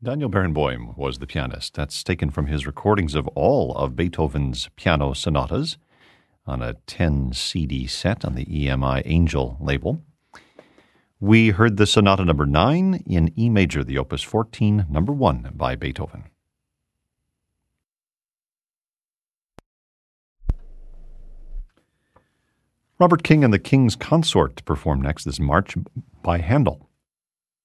Daniel Barenboim was the pianist. That's taken from his recordings of all of Beethoven's piano sonatas on a 10 CD set on the EMI Angel label. We heard the Sonata number 9 in E major, the Opus 14, number 1 by Beethoven. Robert King and the King's Consort perform next this March by Handel.